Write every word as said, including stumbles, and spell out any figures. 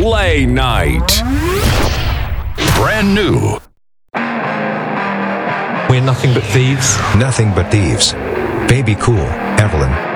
Play Night. Brand new. We're nothing but thieves. Nothing but thieves. Baby cool, Evelyn.